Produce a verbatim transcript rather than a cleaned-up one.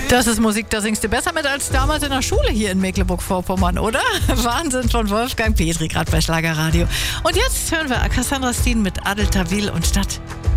Das ist Musik, da singst du besser mit als damals in der Schule hier in Mecklenburg-Vorpommern, oder? Wahnsinn von Wolfgang Petri, gerade bei Schlagerradio. Und jetzt hören wir Cassandra Steen mit Adel Tawil und Stadt.